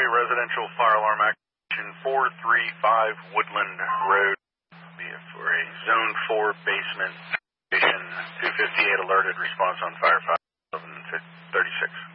residential fire alarm action 435 Woodland Road. Be for a Zone 4 basement station. 258 alerted, response on fire 5 36.